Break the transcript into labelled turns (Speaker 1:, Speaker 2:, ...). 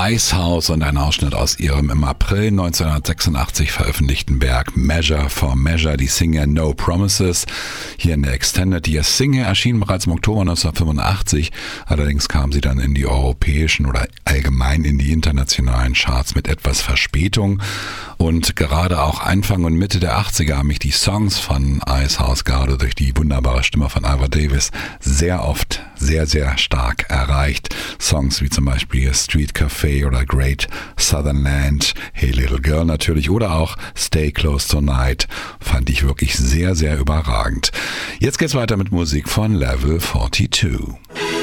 Speaker 1: Icehouse und ein Ausschnitt aus ihrem im April 1986 veröffentlichten Werk Measure for Measure, die Single No Promises, hier in der Extended. Die Single erschien bereits im Oktober 1985, allerdings kam sie dann in die europäischen oder allgemein in die internationalen Charts mit etwas Verspätung. Und gerade auch Anfang und Mitte der 80er haben mich die Songs von Icehouse, gerade durch die wunderbare Stimme von Ivor Davis, sehr oft sehr, sehr stark erreicht. Songs wie zum Beispiel Street Café oder Great Southern Land, Hey Little Girl natürlich oder auch Stay Close Tonight fand ich wirklich sehr, sehr überragend. Jetzt geht's weiter mit Musik von Level 42.